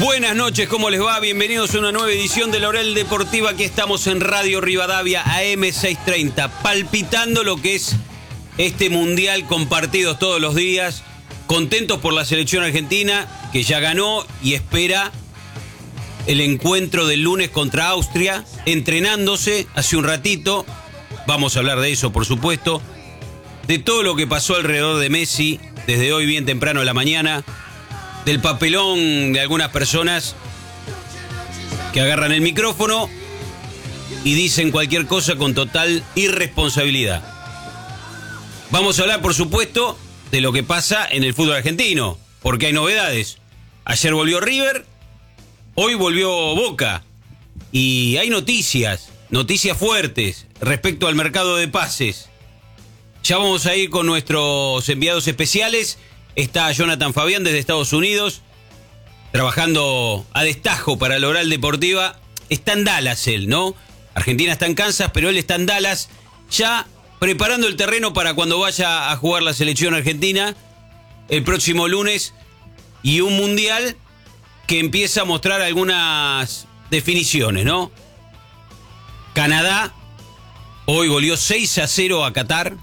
Buenas noches, ¿cómo les va? Bienvenidos a una nueva edición de La Oral Deportiva. Aquí estamos en Radio Rivadavia AM630, palpitando lo que es este mundial con partidos todos los días. Contentos por la selección argentina, que ya ganó y espera el encuentro del lunes contra Austria, entrenándose hace un ratito. Vamos a hablar de eso, por supuesto. De todo lo que pasó alrededor de Messi, desde hoy bien temprano de la mañana. Del papelón de algunas personas que agarran el micrófono y dicen cualquier cosa con total irresponsabilidad. Vamos a hablar, por supuesto, de lo que pasa en el fútbol argentino, porque hay novedades. Ayer volvió River, hoy volvió Boca, y hay noticias fuertes respecto al mercado de pases. Ya vamos a ir con nuestros enviados especiales. Está Jonathan Fabián desde Estados Unidos, trabajando a destajo para la Oral Deportiva. Está en Dallas él, ¿no? Argentina está en Kansas, pero él está en Dallas, ya preparando el terreno para cuando vaya a jugar la selección argentina el próximo lunes. Y un mundial que empieza a mostrar algunas definiciones, ¿no? Canadá hoy goleó 6-0 a Qatar.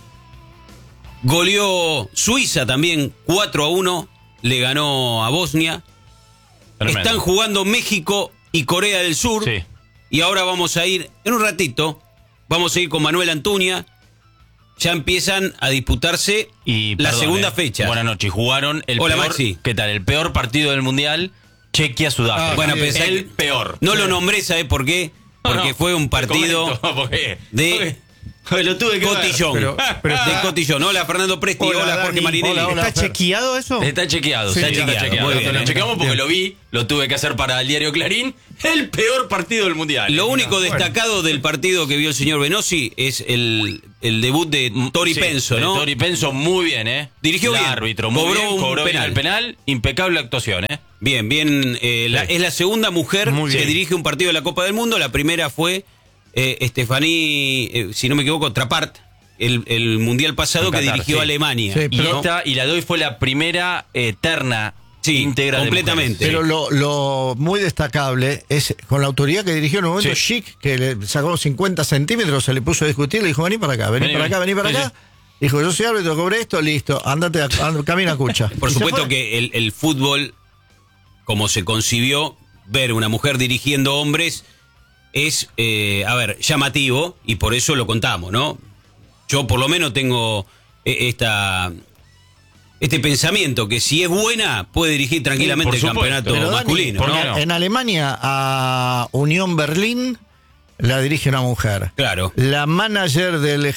Goleó Suiza también 4-1, le ganó a Bosnia. Tremendo. Están jugando México y Corea del Sur. Sí. Y ahora vamos a ir, en un ratito, vamos a ir con Manuel Antuña. Ya empiezan a disputarse la segunda fecha. Buenas noches. Jugaron el Hola, peor, Maxi. ¿Qué tal? El peor partido del Mundial, Chequia-Sudáfrica. Bueno, el peor. No lo nombré, ¿sabes por qué? Porque fue un partido de lo tuve que cotillón. De cotillón. Hola, Fernando Presti. Hola, Jorge Marinelli. ¿Está chequeado eso? Está chequeado. Sí, está chequeado. Muy bien, lo chequeamos porque lo vi, lo tuve que hacer para el diario Clarín. El peor partido del Mundial. Lo único destacado del partido que vio el señor Benossi es el debut de Tori Penso, ¿no? Tori Penso muy bien, Dirigió bien. El árbitro cobró bien el penal. Impecable actuación, Bien. Es la segunda mujer que dirige un partido de la Copa del Mundo. La primera fue Stephanie, si no me equivoco, Trappart, el mundial pasado que dirigió a Alemania. Sí, y la de hoy fue la primera terna íntegra completamente. Pero lo muy destacable es con la autoridad que dirigió en un momento Schick, que le sacó 50 centímetros, se le puso a discutir, le dijo, vení para acá. Dijo, yo soy árbitro, cobré esto, listo, andate, camina, cucha. Por supuesto que el fútbol, como se concibió, ver una mujer dirigiendo hombres es, llamativo, y por eso lo contamos, ¿no? Yo por lo menos tengo este pensamiento, que si es buena, puede dirigir tranquilamente el campeonato masculino, ¿no? En Alemania, a Unión Berlín la dirige una mujer. Claro. La manager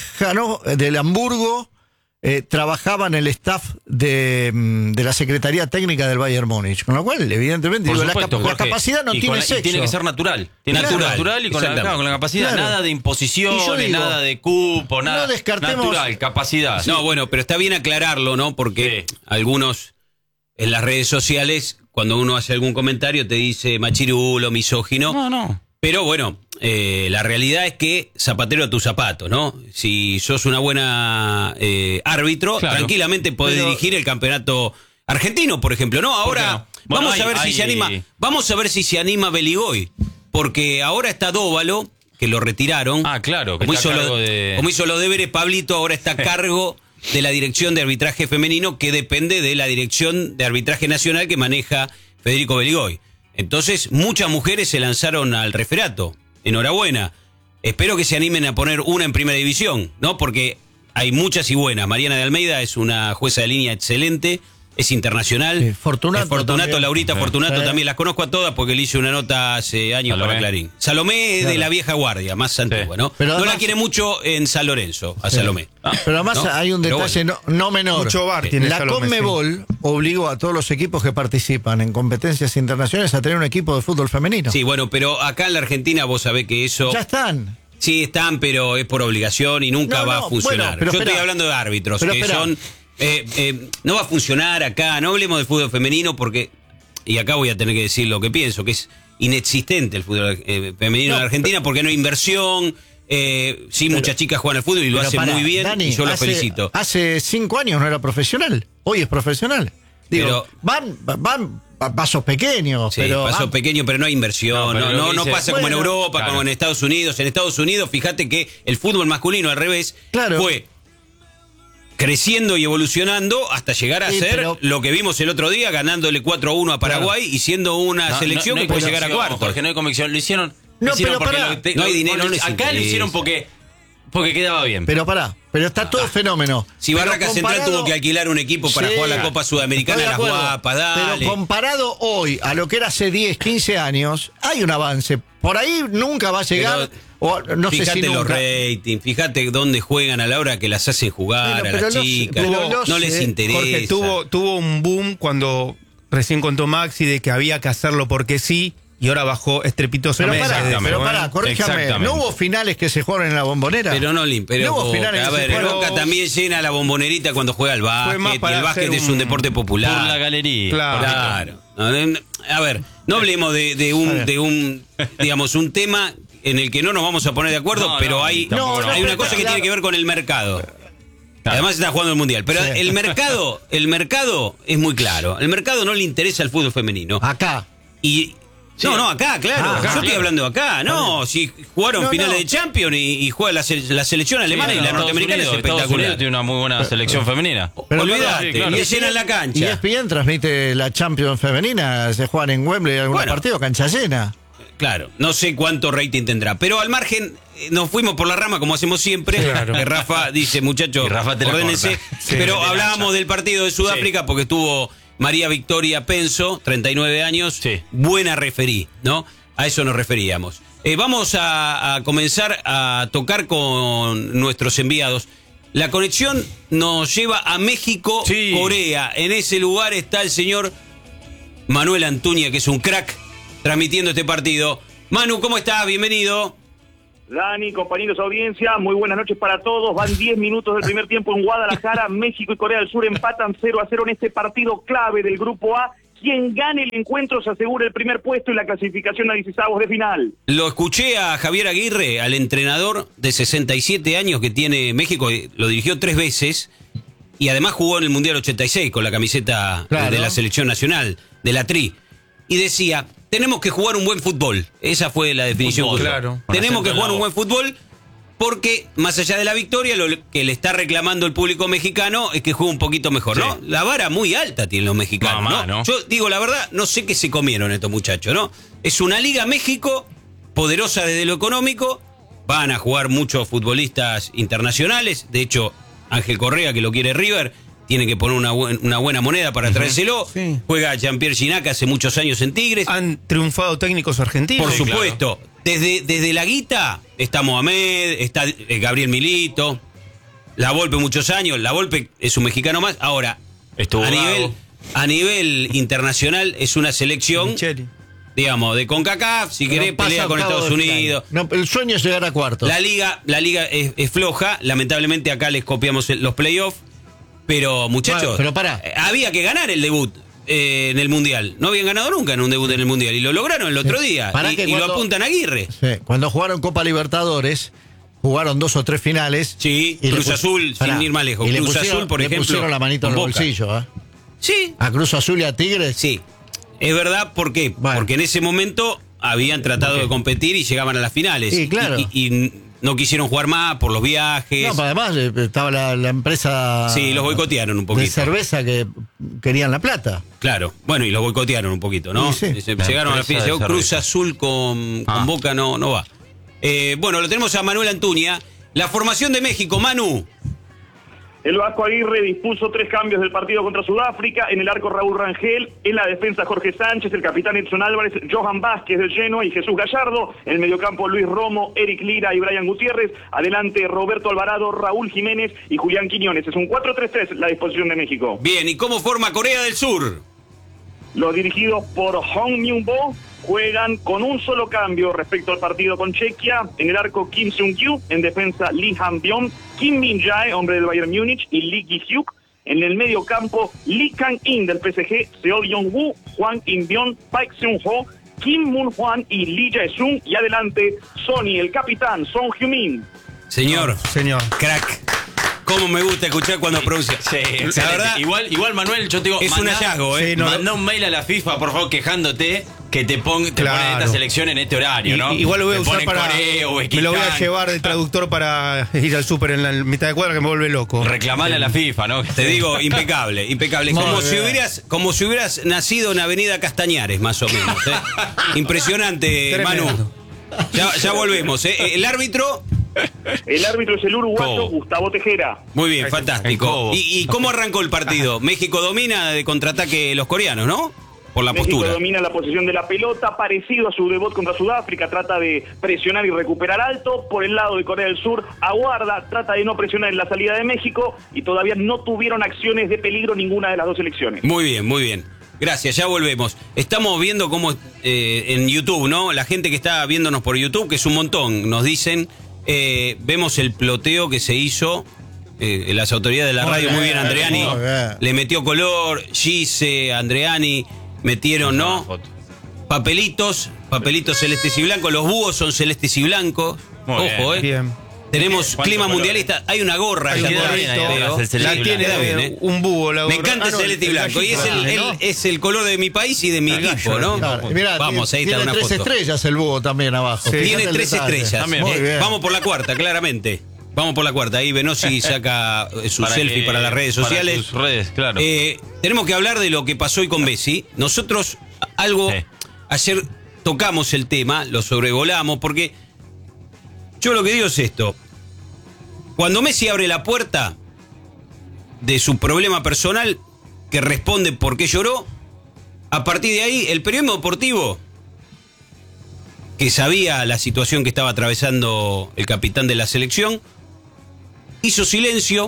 del Hamburgo trabajaba en el staff de la Secretaría Técnica del Bayern Múnich. Con lo cual, evidentemente, la capacidad no tiene sexo. Tiene que ser natural. Tiene que ser natural y con la capacidad. Claro. Nada de imposición, nada de cupo, nada. No descartemos. Natural, capacidad. No, bueno, pero está bien aclararlo, ¿no? Porque algunos en las redes sociales, cuando uno hace algún comentario, te dice machirulo, misógino. No. Pero bueno, la realidad es que zapatero a tu zapato, ¿no? Si sos una buena árbitro, tranquilamente podés dirigir el campeonato argentino, por ejemplo. No, ahora vamos a ver si se anima. Vamos a ver si se anima Beligoy, porque ahora está Dóvalo, que lo retiraron. Claro. Como hizo los deberes, Pablito ahora está a cargo de la dirección de arbitraje femenino, que depende de la dirección de arbitraje nacional que maneja Federico Beligoy. Entonces, muchas mujeres se lanzaron al referato. Enhorabuena. Espero que se animen a poner una en primera división, ¿no? Porque hay muchas y buenas. Mariana de Almeida es una jueza de línea excelente, es internacional. Sí, Fortunato, Laurita Fortunato también. Las conozco a todas porque le hice una nota hace años para Clarín. Salomé es de la vieja guardia, más antigua, ¿no? Pero además, no la quiere mucho en San Lorenzo, a Salomé. Pero además hay un detalle no menor. Mucho bar tiene la Salomé, Conmebol obligó a todos los equipos que participan en competencias internacionales a tener un equipo de fútbol femenino. Sí, bueno, pero acá en la Argentina vos sabés que eso... Ya están. Sí, están, pero es por obligación y nunca va a funcionar. Bueno, yo estoy hablando de árbitros que son... no va a funcionar acá, no hablemos del fútbol femenino porque, y acá voy a tener que decir lo que pienso, que es inexistente el fútbol femenino en Argentina porque no hay inversión, muchas chicas juegan al fútbol y lo hacen muy bien, Dani, y yo los felicito. Hace 5 años no era profesional, hoy es profesional. Digo, van pasos pequeños, sí, pero pasos pequeños, pero no hay inversión, no pasa como en Europa, claro, como en Estados Unidos. En Estados Unidos, fíjate que el fútbol masculino al revés, claro, fue creciendo y evolucionando hasta llegar a ser lo que vimos el otro día, ganándole 4-1 a Paraguay, claro, y siendo una selección que puede llegar a cuartos. Porque no hay convicción, lo hicieron no hay dinero, acá lo hicieron porque quedaba bien. Pero está todo fenómeno. Si Barraca Central tuvo que alquilar un equipo para jugar la Copa Sudamericana, las guapas, dale. Pero comparado hoy a lo que era hace 10, 15 años, hay un avance. Por ahí nunca va a llegar. No fíjate sé si los ratings, fíjate dónde juegan a la hora que las hacen jugar a las chicas. No les interesa. Porque tuvo un boom cuando recién contó Maxi de que había que hacerlo porque sí. Y ahora bajó estrepitosamente. Pero pará, corríjame. ¿No hubo finales que se jugaron en la Bombonera? Pero no hubo finales. A ver, Boca también llena la Bombonerita cuando juega al básquet. Y el básquet es un deporte popular. Por la galería. Claro. A ver, no hablemos de un digamos, un tema en el que no nos vamos a poner de acuerdo, pero hay una cosa que tiene que ver con el mercado. Además está jugando el Mundial. Pero el mercado es muy claro. El mercado no le interesa el fútbol femenino. Acá. Sí. No, acá, claro. Yo estoy hablando acá. No, si jugaron finales de Champions y juega la selección alemana y la norteamericana es espectacular. Estados Unidos tiene una muy buena selección femenina. Olvídate, y llenan la cancha. Y ESPN transmite la Champions femenina, se juegan en Wembley algún partido, cancha llena. Claro, no sé cuánto rating tendrá. Pero al margen, nos fuimos por la rama como hacemos siempre. Claro. Rafa dice, muchachos, ordénense. Sí, pero hablábamos del partido de Sudáfrica porque estuvo María Victoria Penso, 39 años, buena referí, ¿no? A eso nos referíamos. Vamos a comenzar a tocar con nuestros enviados. La conexión nos lleva a México, Corea. En ese lugar está el señor Manuel Antuña, que es un crack, transmitiendo este partido. Manu, ¿cómo estás? Bienvenido. Dani, compañeros de audiencia, muy buenas noches para todos. Van 10 minutos del primer tiempo en Guadalajara. México y Corea del Sur empatan 0-0 en este partido clave del Grupo A. Quien gane el encuentro se asegura el primer puesto y la clasificación a 16avos de final. Lo escuché a Javier Aguirre, al entrenador de 67 años que tiene México, lo dirigió 3 veces y además jugó en el Mundial 86 con la camiseta de la selección nacional, de la Tri. Y decía, tenemos que jugar un buen fútbol. Esa fue la definición. Claro. Tenemos que jugar un buen fútbol porque, más allá de la victoria, lo que le está reclamando el público mexicano es que juegue un poquito mejor, ¿no? La vara muy alta tienen los mexicanos, ¿no? Yo digo la verdad, no sé qué se comieron estos muchachos, ¿no? Es una Liga México poderosa desde lo económico. Van a jugar muchos futbolistas internacionales. De hecho, Ángel Correa, que lo quiere River, tiene que poner una buena moneda para traérselo. Sí. Juega Jean-Pierre Ginac hace muchos años en Tigres. Han triunfado técnicos argentinos. Por supuesto. Claro. Desde la guita está Mohamed, está Gabriel Milito, La Volpe muchos años. La Volpe es un mexicano más. Ahora, a nivel internacional es una selección, digamos, de CONCACAF, si querés, pelea con Estados Unidos. No, el sueño es llegar a cuartos. La liga es floja. Lamentablemente acá les copiamos los playoffs. Pero, muchachos, había que ganar el debut en el Mundial. No habían ganado nunca en un debut en el Mundial. Y lo lograron el otro día. Y lo apuntan a Aguirre. Sí, cuando jugaron Copa Libertadores, jugaron 2 o 3 finales. Sí, y Cruz Azul, sin ir más lejos. Cruz Azul, por ejemplo. Le pusieron la manito en el bolsillo, ¿eh? Sí. A Cruz Azul y a Tigres. Sí. Es verdad, ¿por qué? Bueno. Porque en ese momento habían tratado de competir y llegaban a las finales. Sí, claro. Y no quisieron jugar más por los viajes. No, además estaba la empresa. Sí, los boicotearon un poquito. De cerveza que querían la plata. Claro, bueno, y los boicotearon un poquito, ¿no? Sí. Llegaron a la final. Llegó Cruz Azul con Boca, no va. Bueno, lo tenemos a Manuel Antuña. La formación de México, Manu. El Vasco Aguirre dispuso 3 cambios del partido contra Sudáfrica. En el arco Raúl Rangel, en la defensa Jorge Sánchez, el capitán Edson Álvarez, Johan Vázquez del Genoa y Jesús Gallardo. En el mediocampo Luis Romo, Eric Lira y Brian Gutiérrez. Adelante Roberto Alvarado, Raúl Jiménez y Julián Quiñones. Es un 4-3-3 la disposición de México. Bien, ¿y cómo forma Corea del Sur? Los dirigidos por Hong Myung-bo juegan con un solo cambio respecto al partido con Chequia. En el arco Kim Seung-kyu, en defensa Lee Han-byong, Kim Min-jae, hombre del Bayern Múnich, y Lee Gi-hyuk. En el medio campo Lee Kang-in del PSG, Seo Yong-woo, Hwang In-byong, Paik Seung-ho, Kim Moon-hwan y Lee Jae-sung. Y adelante Sonny, el capitán, Son Heung-min. Señor, señor, crack. Cómo me gusta escuchar cuando pronuncia. Sí, la verdad, igual Manuel, yo te digo, es un hallazgo, Sí, no, manda un mail a la FIFA, por favor, quejándote que te ponen esta selección en este horario, ¿no? Igual lo voy a usar para. Corea, me lo voy a llevar de traductor para ir al súper en la mitad de cuadra que me vuelve loco. Reclamarle a la FIFA, ¿no? te digo, impecable, impecable. Como si hubieras nacido en Avenida Castañares, más o menos. Impresionante, Tremendo. Manu. Ya volvemos. El árbitro. El árbitro es el uruguayo Cobo. Gustavo Tejera. Muy bien, El fantástico. Cobo. ¿Y cómo arrancó el partido? México domina de contraataque los coreanos, ¿no? Por la México postura. domina la posición de la pelota, parecido a su debut contra Sudáfrica, trata de presionar y recuperar alto. Por el lado de Corea del Sur, aguarda, trata de no presionar en la salida de México y todavía no tuvieron acciones de peligro ninguna de las dos selecciones. Muy bien, muy bien. Gracias, ya volvemos. Estamos viendo cómo en YouTube, ¿no? La gente que está viéndonos por YouTube, que es un montón, nos dicen, vemos el ploteo que se hizo, las autoridades de la radio, muy bien, Andreani, muy bien. le metió color, Gise, Andreani, metieron, ¿no? Papelitos celestes y blancos, los búhos son celestes y blancos. Muy Ojo, bien. Bien. Tenemos ¿Cuántos clima colores? mundialista, hay una gorra Hay allá un atrás, gorrito, veo. el celeste La y tiene Queda bien, ¿eh? un búho, la Me gorra. encanta el no, celeste y blanco. Y gallito, es el color de mi país y de mi equipo, ¿no? Claro, y mirá, Vamos, ahí está tiene una 3 foto. estrellas el búho también abajo. Sí. Fíjate Tiene el 3 detalle. estrellas. También. Muy bien. Vamos por la cuarta, claramente. Vamos por la cuarta. Ahí Venosi saca su selfie para las redes sociales. Para sus redes, claro. Tenemos que hablar de lo que pasó hoy con Messi. Nosotros ayer tocamos el tema, lo sobrevolamos, porque yo lo que digo es esto. Cuando Messi abre la puerta de su problema personal, que responde por qué lloró, a partir de ahí el periodismo deportivo, que sabía la situación que estaba atravesando el capitán de la selección, hizo silencio,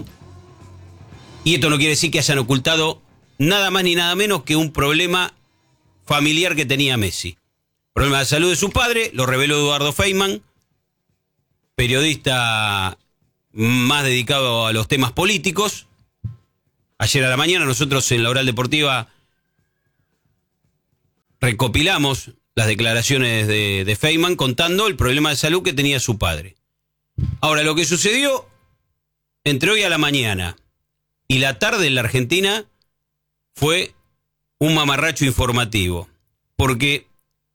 y esto no quiere decir que hayan ocultado nada más ni nada menos que un problema familiar que tenía Messi. Problema de salud de su padre, lo reveló Eduardo Feynman, periodista más dedicado a los temas políticos. Ayer a la mañana nosotros en la Oral Deportiva recopilamos las declaraciones de Feynman contando el problema de salud que tenía su padre. Ahora, lo que sucedió entre hoy a la mañana y la tarde en la Argentina fue un mamarracho informativo. Porque,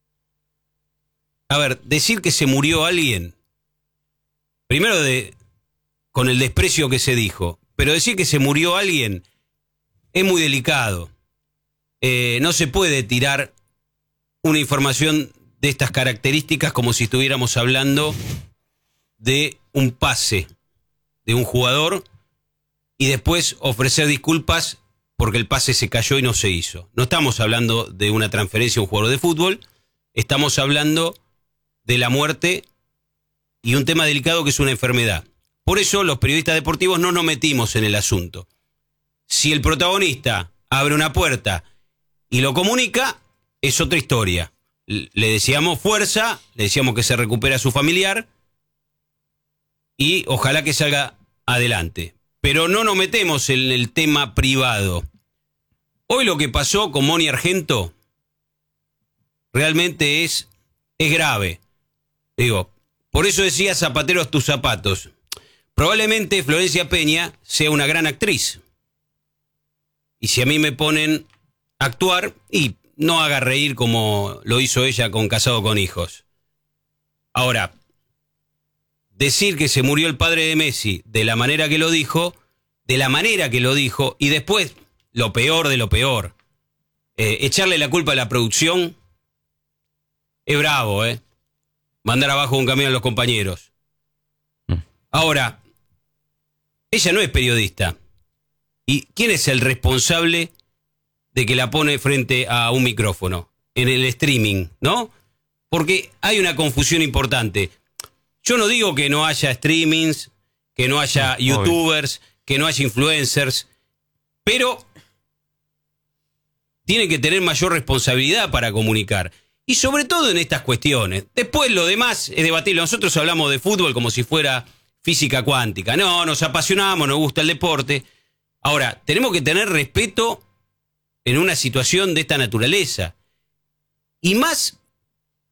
a ver, decir que se murió alguien, primero con el desprecio que se dijo, pero decir que se murió alguien es muy delicado. No se puede tirar una información de estas características como si estuviéramos hablando de un pase de un jugador y después ofrecer disculpas porque el pase se cayó y no se hizo. No estamos hablando de una transferencia a un jugador de fútbol, estamos hablando de la muerte y un tema delicado que es una enfermedad. Por eso los periodistas deportivos no nos metimos en el asunto. Si el protagonista abre una puerta y lo comunica, es otra historia. Le deseamos fuerza, le deseamos que se recupere a su familiar y ojalá que salga adelante. Pero no nos metemos en el tema privado. Hoy lo que pasó con Moni Argento realmente es grave. Digo, por eso decía zapateros tus zapatos. Probablemente Florencia Peña sea una gran actriz. Y si a mí me ponen a actuar, y no haga reír como lo hizo ella con Casado con Hijos. Ahora, decir que se murió el padre de Messi de la manera que lo dijo, y después, lo peor de lo peor, echarle la culpa a la producción, es bravo, mandar abajo un camión a los compañeros. Ahora, ella no es periodista. ¿Y quién es el responsable de que la pone frente a un micrófono? En el streaming, ¿no? Porque hay una confusión importante. Yo no digo que no haya streamings, que no haya youtubers, que no haya influencers, pero tiene que tener mayor responsabilidad para comunicar. Y sobre todo en estas cuestiones. Después lo demás es debatible. Nosotros hablamos de fútbol como si fuera física cuántica. No, nos apasionamos, nos gusta el deporte. Ahora, tenemos que tener respeto en una situación de esta naturaleza. Y más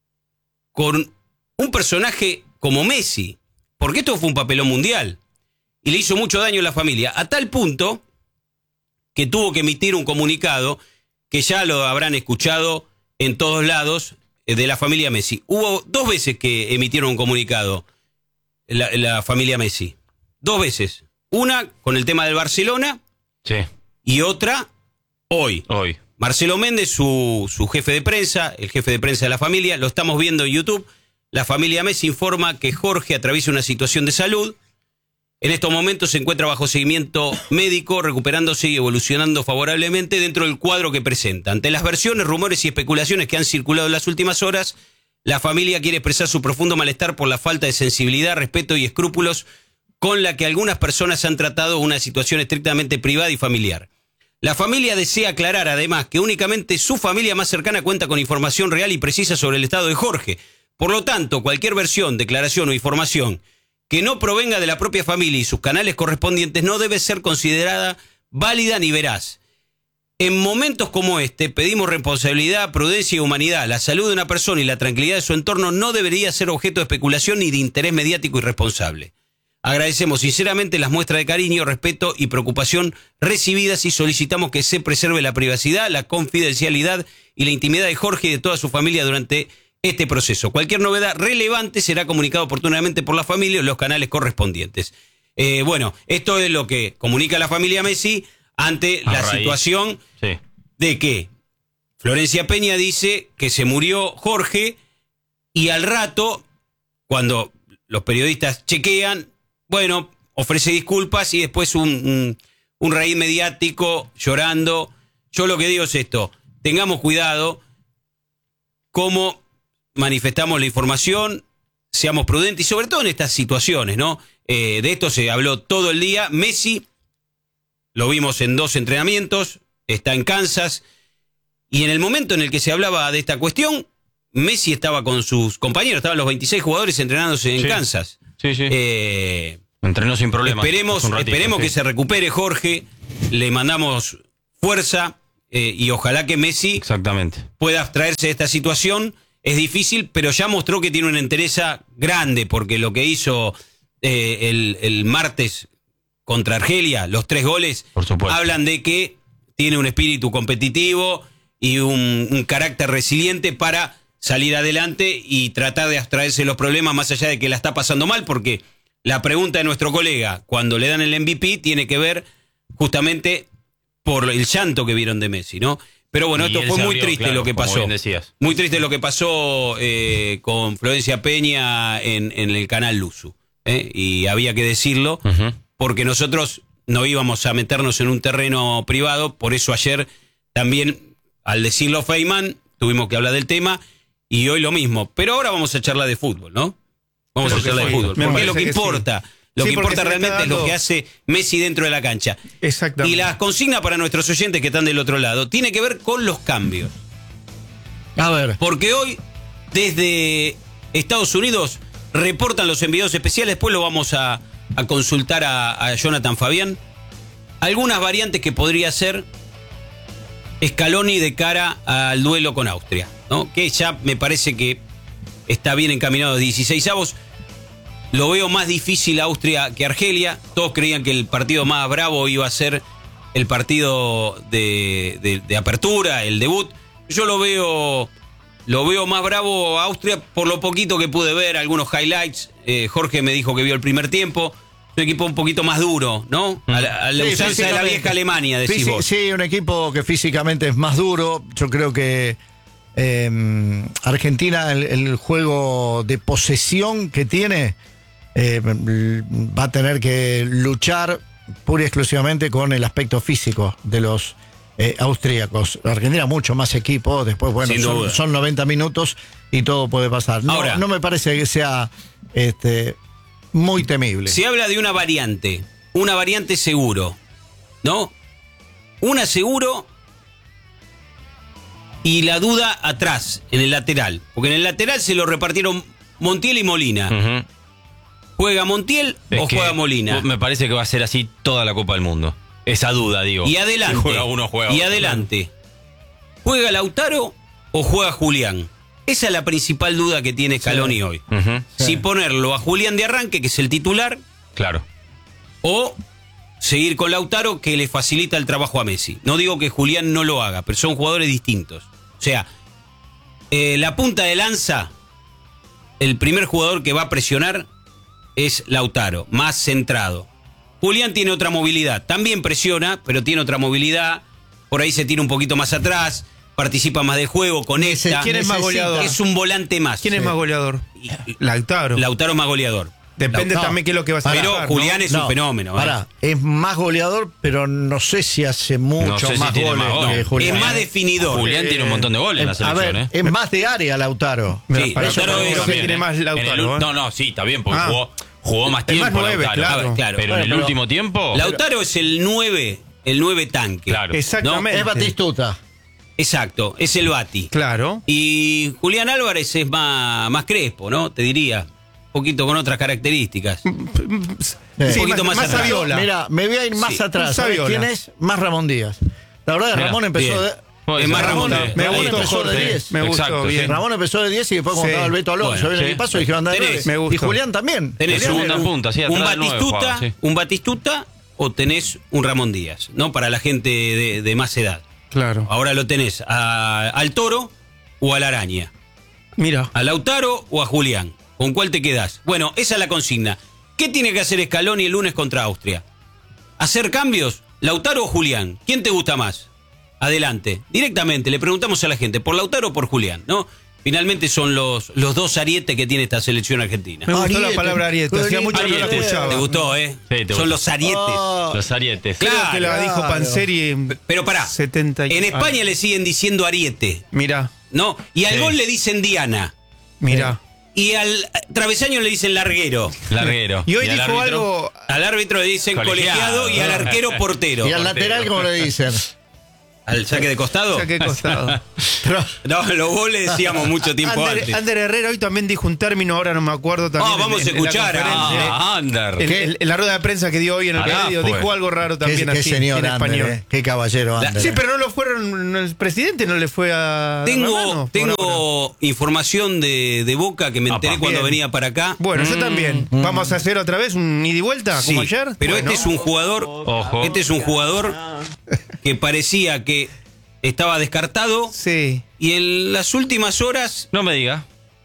con un personaje como Messi. Porque esto fue un papelón mundial. y le hizo mucho daño a la familia, a tal punto que tuvo que emitir un comunicado que ya lo habrán escuchado en todos lados de la familia Messi. Hubo 2 veces que emitieron un comunicado la familia Messi. 2 veces. Una con el tema del Barcelona y otra hoy. Marcelo Méndez, su jefe de prensa, el jefe de prensa de la familia, lo estamos viendo en YouTube. La familia Messi informa que Jorge atraviesa una situación de salud. En estos momentos se encuentra bajo seguimiento médico, recuperándose y evolucionando favorablemente dentro del cuadro que presenta. Ante las versiones, rumores y especulaciones que han circulado en las últimas horas, la familia quiere expresar su profundo malestar por la falta de sensibilidad, respeto y escrúpulos con la que algunas personas han tratado una situación estrictamente privada y familiar. La familia desea aclarar además que únicamente su familia más cercana cuenta con información real y precisa sobre el estado de Jorge. Por lo tanto, cualquier versión, declaración o información que no provenga de la propia familia y sus canales correspondientes no debe ser considerada válida ni veraz. En momentos como este, pedimos responsabilidad, prudencia y humanidad. La salud de una persona y la tranquilidad de su entorno no debería ser objeto de especulación ni de interés mediático irresponsable. Agradecemos sinceramente las muestras de cariño, respeto y preocupación recibidas y solicitamos que se preserve la privacidad, la confidencialidad y la intimidad de Jorge y de toda su familia durante este proceso. Cualquier novedad relevante será comunicado oportunamente por la familia en los canales correspondientes. Bueno, esto es lo que comunica la familia Messi ante la situación de que Florencia Peña dice que se murió Jorge y al rato, cuando los periodistas chequean, bueno, ofrece disculpas y después un raíz mediático llorando. Yo lo que digo es esto, tengamos cuidado cómo manifestamos la información, seamos prudentes y sobre todo en estas situaciones, ¿no? De esto se habló todo el día. Messi, lo vimos en 2 entrenamientos, está en Kansas, y en el momento en el que se hablaba de esta cuestión, Messi estaba con sus compañeros, estaban los 26 jugadores entrenándose en Kansas. Entrenó sin problemas. Esperemos que se recupere Jorge, le mandamos fuerza y ojalá que Messi pueda abstraerse de esta situación. Es difícil, pero ya mostró que tiene una entereza grande, porque lo que hizo el martes contra Argelia, los 3 goles, hablan de que tiene un espíritu competitivo y un carácter resiliente para salir adelante y tratar de abstraerse de los problemas más allá de que la está pasando mal, porque la pregunta de nuestro colega, cuando le dan el MVP, tiene que ver justamente por el llanto que vieron de Messi, ¿no? Pero bueno, esto fue muy triste lo que pasó. Muy triste lo que pasó con Florencia Peña en el canal Luzu. Y había que decirlo, porque nosotros no íbamos a meternos en un terreno privado, por eso ayer también, al decirlo Feynman, tuvimos que hablar del tema, y hoy lo mismo. Pero ahora vamos a charlar de fútbol, ¿no? Vamos a charlar de fútbol, porque es lo que importa. Lo que importa realmente es lo que hace Messi dentro de la cancha. Exactamente. Y la consigna para nuestros oyentes que están del otro lado tiene que ver con los cambios. A ver. Porque hoy, desde Estados Unidos, reportan los enviados especiales. Después lo vamos a consultar a Jonathan Fabián. Algunas variantes que podría hacer Scaloni de cara al duelo con Austria, ¿no? Que ya me parece que está bien encaminado de 16avos. Lo veo más difícil Austria que Argelia. Todos creían que el partido más bravo iba a ser el partido de apertura, el debut. Yo lo veo más bravo Austria por lo poquito que pude ver, algunos highlights. Jorge me dijo que vio el primer tiempo. Un equipo un poquito más duro, ¿no? A la usanza de la vieja Alemania, decís vos. Sí, un equipo que físicamente es más duro. Yo creo que Argentina, el juego de posesión que tiene, va a tener que luchar pura y exclusivamente con el aspecto físico de los austríacos. Argentina mucho más equipo, después bueno, son 90 minutos y todo puede pasar. Ahora, no me parece que sea muy temible. Se habla de una variante seguro, ¿no? Una seguro y la duda atrás, en el lateral, porque en el lateral se lo repartieron Montiel y Molina. ¿Juega Montiel o juega Molina? Me parece que va a ser así toda la Copa del Mundo. Esa duda, digo. Y adelante. Si juega uno, juega y otro. adelante. ¿Juega Lautaro o juega Julián? Esa es la principal duda que tiene Scaloni hoy. Si ponerlo a Julián de arranque, que es el titular. Claro. o seguir con Lautaro, que le facilita el trabajo a Messi. No digo que Julián no lo haga, pero son jugadores distintos. O sea, la punta de lanza, el primer jugador que va a presionar es Lautaro, más centrado. Julián tiene otra movilidad, también presiona, pero tiene otra movilidad, por ahí se tira un poquito más atrás, participa más del juego, conecta. ¿Quién es más goleador? Es un volante más. ¿Quién es más goleador? Lautaro. Lautaro es más goleador. Depende también qué es lo que va a hacer. Pero Julián es un fenómeno. Es más goleador, pero no sé si hace mucho más goles que Julián. Es más definidor. Julián tiene un montón de goles en la selección. A ver, es más de área Lautaro. Sí, Lautaro es tiene más Lautaro. No, sí, está bien, porque jugó más Es tiempo. más 9, Lautaro. claro. Pero en el último tiempo. Lautaro es el 9 tanque. Claro. Exactamente. Es Batistuta. Exacto, es el Bati. Claro. Y Julián Álvarez es más crespo, ¿no? Te diría. Un poquito con otras características. Sí, un poquito más atrás. Saviola. Mira, me voy a ir más atrás. ¿Sabes Saviola. quién es? Más Ramón Díaz. La verdad que Ramón empezó bien. de... Es más Ramón. Me Ramón gustó empezó de Jorge. 10. Me gustó Exacto, bien. sí. Ramón empezó de 10 y después como Sí. estaba el Beto Alonso, Bueno, yo en el sí. equipazo dijeron andar de Tenés. 9. Me gustó. Y Julián también. Tenés Julián segunda era punta, sí, un atrás del nueve Batistuta, jugaba, sí. un Batistuta o tenés un Ramón Díaz, ¿no? Para la gente de más edad. Claro. Ahora lo tenés al Toro o a la Araña. Mira. ¿A Lautaro o a Julián? ¿Con cuál te quedás? Bueno, esa es la consigna. ¿Qué tiene que hacer Scaloni el lunes contra Austria? ¿Hacer cambios? ¿Lautaro o Julián? ¿Quién te gusta más? Adelante. Directamente le preguntamos a la gente, ¿por Lautaro o por Julián? ¿No? Finalmente son los dos arietes que tiene esta selección argentina. Me gustó Ariete. la palabra ariete. Hacía mucho que no la Ariete. escuchaba. ¿Te gustó, eh? Sí, te son gustó. los arietes. Los arietes. Claro. Creo que la dijo Panseri en Pero pará, 70 y- en España le siguen diciendo ariete, Mira, ¿no? Y al Sí. gol le dicen diana. mira. Y al travesaño le dicen larguero. Larguero. Y hoy al dijo árbitro? algo. Al árbitro le dicen Colegiado. colegiado y al arquero portero. Y al lateral, como le dicen. ¿Al saque de costado? Saque de costado. No, los goles decíamos mucho tiempo antes. Ander Herrera hoy también dijo un término, ahora no me acuerdo también. Vamos a en la escuchar conferencia. Ander. En la rueda de prensa que dio hoy en el Ará, medio, fue. dijo algo raro también Qué así, señor en Ander, español. Qué caballero Ander. Sí, pero no lo fueron, el presidente no le fue a dar la mano, por ahora. Tengo información de Boca que me enteré Apa. cuando Bien. venía para acá. Bueno, yo también. Vamos a hacer otra vez un ida y vuelta, Sí, como ayer. pero Bueno. este es un jugador. Ojo. Este es un jugador que parecía que estaba descartado Sí. y en las últimas horas No me diga.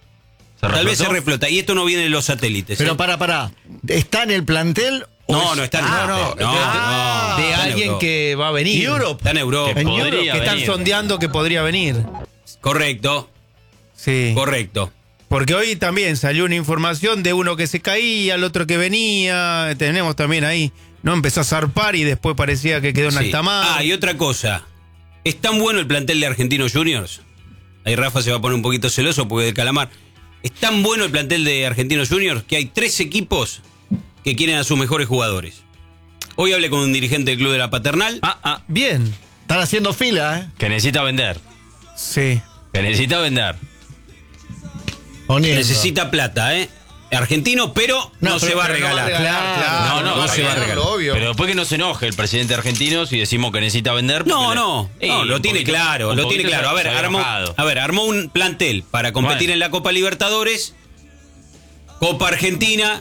tal vez se reflota. Y esto no viene de los satélites. Pero ¿eh? para. ¿Está en el plantel? o No, es- no está en no. De está en alguien Europa. que va a venir. Europe. Está en Europa. Que En podría Europe, Que están venir. sondeando que podría venir. Correcto, Sí. correcto. Porque hoy también salió una información de uno que se caía, el otro que venía. Tenemos también ahí. No empezó a zarpar y después parecía que quedó en Sí. alta mar. Y otra cosa. ¿Es tan bueno el plantel de Argentinos Juniors? Ahí Rafa se va a poner un poquito celoso porque del calamar. Es tan bueno el plantel de Argentinos Juniors que hay 3 equipos que quieren a sus mejores jugadores. Hoy hablé con un dirigente del Club de la Paternal. Bien. Están haciendo fila, ¿eh? Que necesita vender. Sí. Que necesita vender. Poniendo. Necesita plata, ¿eh? Argentino, pero no se va a regalar. Claro, no se va a regalar. Obvio. Pero después que no se enoje el presidente argentino si decimos que necesita vender. No, porque lo tiene claro, lo tiene claro. A ver, armó un plantel para competir Bueno. en la Copa Libertadores, Copa Argentina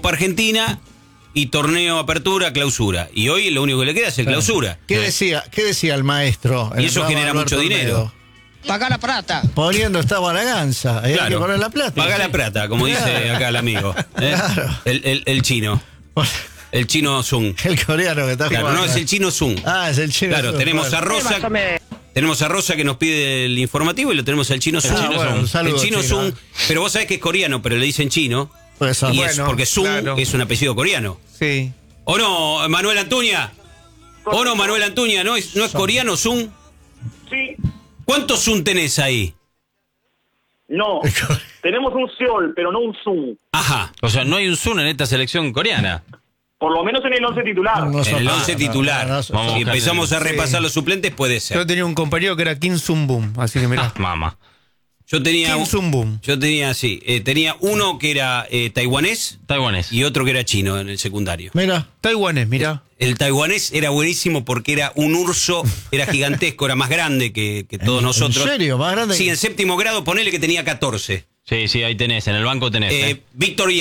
y torneo Apertura, Clausura. Y hoy lo único que le queda es el Clausura. ¿Qué decía el maestro? Y eso genera mucho dinero. Paga la plata. Poniendo esta balaganza. Hay que poner la plata. Paga la plata, como dice acá el amigo. ¿eh? Claro. El chino. El chino Zung. El coreano que está Claro, jugando. no, es el chino Zung. Ah, es el chino. Claro, tenemos a Rosa. Tenemos a Rosa que nos pide el informativo y lo tenemos al chino Zung. bueno, un saludo, el chino chino. Zung. Pero vos sabés que es coreano, pero le dicen chino. Pues, Y bueno, es porque Zung claro. es un apellido coreano. Sí. ¿O no, Manuel Antuña? ¿O no, Manuel Antuña? ¿No es coreano Zung? Sí, ¿Cuántos Zung tenés ahí? no. Tenemos un Seol, pero no un Zoom. Ajá. O sea, no hay un Sun en esta selección coreana. Por lo menos en el 11 titular. No En son- el no, 11 no, titular. no, no, Si Vamos a buscar empezamos a Sí. repasar los suplentes, puede Yo ser. tenía un compañero que era Kim Sung Boom, así que mirá. Mama. Yo tenía Kim Sung Boom. tenía uno que era taiwanés Taiwanés. y otro que era chino en el secundario. Mira. Taiwanés, mirá. El taiwanés era buenísimo porque era un urso, era gigantesco, era más grande que todos nosotros. ¿En serio? ¿Más grande? Sí, en séptimo grado ponele que tenía 14. Sí, ahí tenés, en el banco tenés. Víctor Yang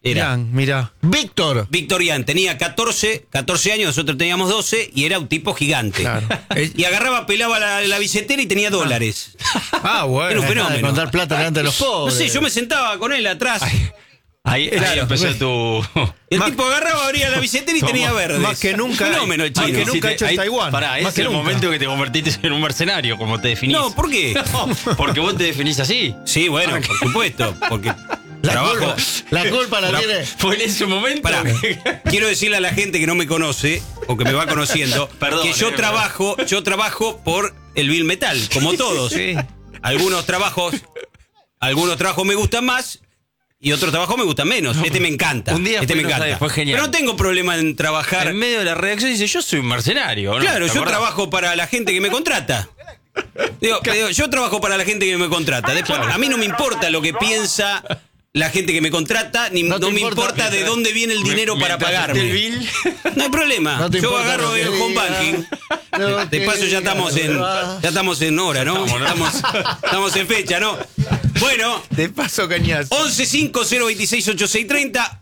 era. Mirá. Víctor. Víctor Ian tenía 14 años, nosotros teníamos 12 y era un tipo gigante. Claro. Y agarraba, pelaba la billetera y tenía dólares. Bueno. Era un De fenómeno. contar plata delante de los pobres. No sé, yo me sentaba con él atrás. Ahí empezó tu... El tipo agarraba, abría la billetera y tenía verdes. Más que nunca. Fenómeno el chino. Más que nunca hecho en Ahí- Taiwán. Pará, Más ese es que el nunca. momento que te convertiste en un mercenario, como te definís. No, ¿por qué? No, porque vos te definís así. Sí, bueno, por supuesto. Porque trabajo. La culpa la tiene. Fue en ese momento. Pará, quiero decirle a la gente que no me conoce o que me va conociendo Perdón, que yo trabajo por el Bill Metal, como todos. Sí. Algunos trabajos me gustan más y otros trabajos me gustan menos. Este me encanta. Un día este fue, me no encanta. sabes, fue genial. Pero no tengo problema en trabajar. En medio de la redacción dice, yo soy un mercenario. ¿no? Claro, ¿Te yo acordás? trabajo para la gente que me contrata. Digo, yo trabajo para la gente que me contrata. Después, a mí no me importa lo que piensa la gente que me contrata, ni No no te me importa importa de dónde viene el dinero para Mientras pagarme. esté el bill. No hay problema. No te Yo importa agarro lo que el home diga, banking. lo De que paso ya diga. estamos en hora, ¿no? Estamos en fecha, ¿no? Bueno, De paso, cañazo. 1150268630,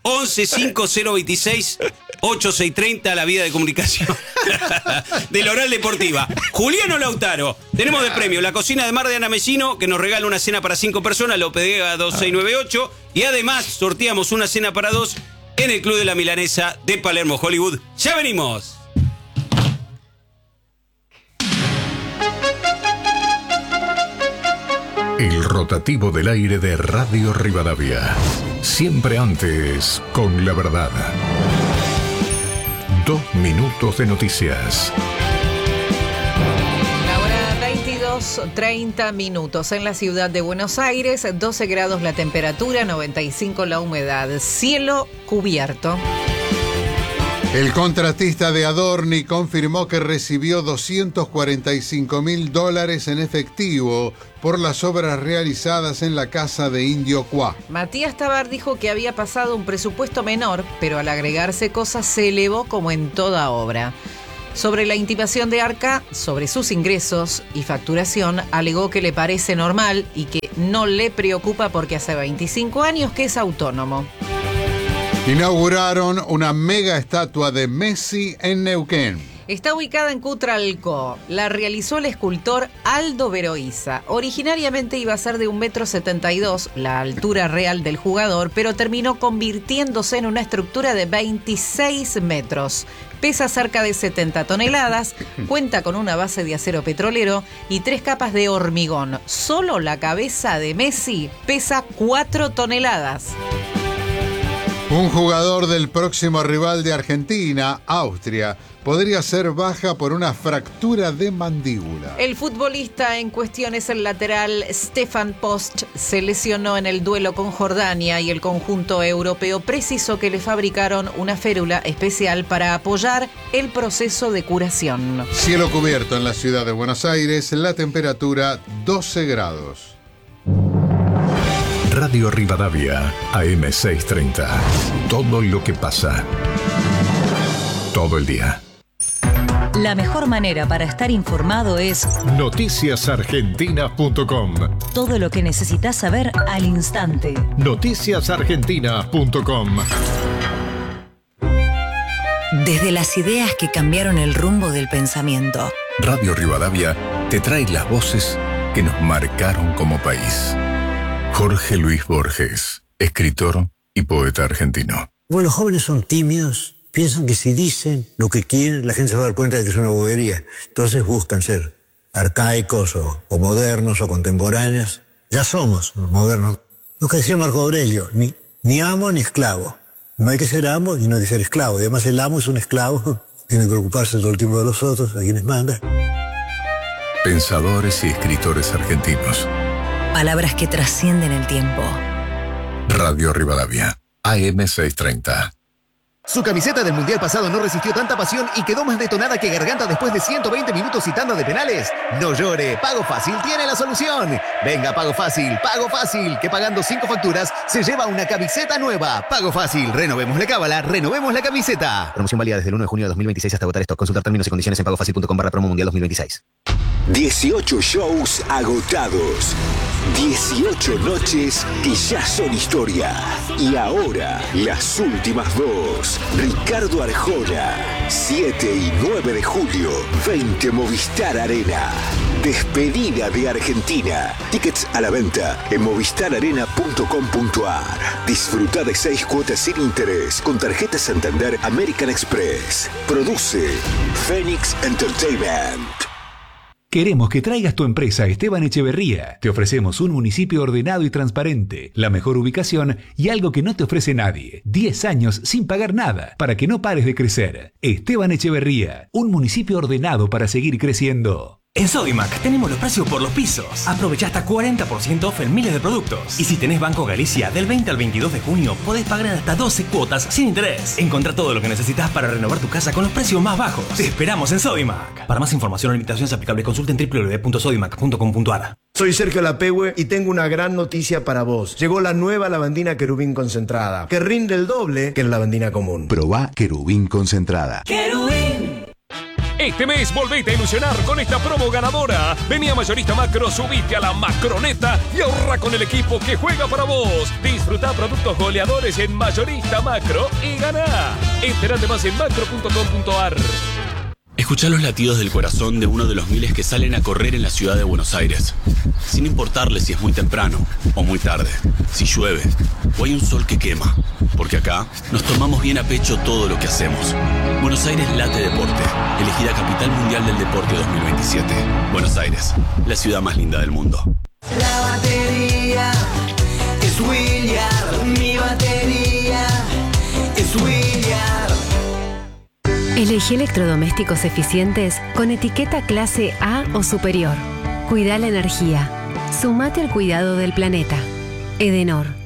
1150268630, la vía de comunicación de la Oral Deportiva. Juliano Lautaro, tenemos de premio la cocina de Mar de Ana Mesino, que nos regala una cena para 5 personas, lo pedí a 2698, y además sorteamos una cena para 2 en el Club de la Milanesa de Palermo, Hollywood. ¡Ya venimos! El rotativo del aire de Radio Rivadavia. Siempre antes, con la verdad. 2 minutos de noticias. La hora 22:30 minutos en la ciudad de Buenos Aires, 12 grados la temperatura, 95 la humedad, cielo cubierto. El contratista de Adorni confirmó que recibió $245.000 en efectivo por las obras realizadas en la casa de Indio Cuá. Matías Tabar dijo que había pasado un presupuesto menor, pero al agregarse cosas se elevó como en toda obra. Sobre la intimación de Arca, sobre sus ingresos y facturación, alegó que le parece normal y que no le preocupa porque hace 25 años que es autónomo. Inauguraron una mega estatua de Messi en Neuquén. Está ubicada en Cutralcó. La realizó el escultor Aldo Veroiza. Originariamente iba a ser de 1,72 m, la altura real del jugador, pero terminó convirtiéndose en una estructura de 26 metros. Pesa cerca de 70 toneladas, cuenta con una base de acero petrolero y 3 capas de hormigón. Solo la cabeza de Messi pesa 4 toneladas. Un jugador del próximo rival de Argentina, Austria, podría ser baja por una fractura de mandíbula. El futbolista en cuestión es el lateral Stefan Post. Se lesionó en el duelo con Jordania y el conjunto europeo precisó que le fabricaron una férula especial para apoyar el proceso de curación. Cielo cubierto en la ciudad de Buenos Aires, la temperatura 12 grados. Radio Rivadavia, AM630. Todo lo que pasa. Todo el día. La mejor manera para estar informado es Noticiasargentina.com. todo lo que necesitas saber al instante. Noticiasargentina.com. Desde las ideas que cambiaron el rumbo del pensamiento. Radio Rivadavia te trae las voces que nos marcaron como país. Jorge Luis Borges, escritor y poeta argentino. Bueno, los jóvenes son tímidos, piensan que si dicen lo que quieren, la gente se va a dar cuenta de que es una bobería. Entonces buscan ser arcaicos o modernos o contemporáneos. Ya somos modernos. Lo que decía Marco Aurelio, ni amo ni esclavo. No hay que ser amo y no hay que ser esclavo. Y además el amo es un esclavo, tiene que preocuparse todo el tiempo de los otros, a quienes manda. Pensadores y escritores argentinos. Palabras que trascienden el tiempo. Radio Rivadavia, AM630. Su camiseta del Mundial pasado no resistió tanta pasión y quedó más detonada que Garganta después de 120 minutos y tanda de penales. No llore, Pago Fácil tiene la solución. Venga, Pago Fácil, que pagando 5 facturas se lleva una camiseta nueva. Pago Fácil, renovemos la cábala, renovemos la camiseta. Promoción válida desde el 1 de junio de 2026 hasta agotar stock. Consultar términos y condiciones en pagofacil.com/promo mundial 2026. 18 shows agotados. 18 noches que ya son historia. Y ahora, las últimas dos. Ricardo Arjona, 7 y 9 de julio, 20 Movistar Arena. Despedida de Argentina. Tickets a la venta en movistararena.com.ar. Disfruta de 6 cuotas sin interés con tarjeta Santander American Express. Produce Phoenix Entertainment. Queremos que traigas tu empresa a Esteban Echeverría. Te ofrecemos un municipio ordenado y transparente, la mejor ubicación y algo que no te ofrece nadie. 10 años sin pagar nada, para que no pares de crecer. Esteban Echeverría, un municipio ordenado para seguir creciendo. En Sodimac tenemos los precios por los pisos. Aprovecha hasta 40% off en miles de productos. Y si tenés Banco Galicia, del 20 al 22 de junio podés pagar en hasta 12 cuotas sin interés. Encontrá todo lo que necesitas para renovar tu casa con los precios más bajos. Te esperamos en Sodimac. Para más información o limitaciones aplicables, consulten www.sodimac.com.ar. Soy Sergio Lapehue y tengo una gran noticia para vos. Llegó la nueva lavandina Querubín concentrada, que rinde el doble que la lavandina común. Probá Querubín concentrada. ¡Querubín! Este mes volvete a ilusionar con esta promo ganadora. Vení a Mayorista Macro, subite a la Macroneta y ahorra con el equipo que juega para vos. Disfruta productos goleadores en Mayorista Macro y ganá. Entérate más en macro.com.ar. Escuchá los latidos del corazón de uno de los miles que salen a correr en la ciudad de Buenos Aires. Sin importarle si es muy temprano o muy tarde, si llueve o hay un sol que quema. Porque acá nos tomamos bien a pecho todo lo que hacemos. Buenos Aires late deporte. Elegida Capital Mundial del Deporte 2027. Buenos Aires, la ciudad más linda del mundo. La batería es William. Mi batería es William. Elegí electrodomésticos eficientes con etiqueta clase A o superior. Cuida la energía. Sumate al cuidado del planeta. Edenor.